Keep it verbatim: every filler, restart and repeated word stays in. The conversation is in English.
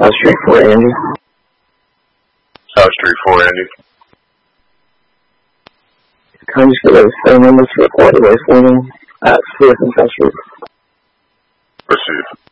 South Street four, Andy. South Street four, Andy. Can I just get those phone numbers for the quad away for me at fourth and South Street? Receive.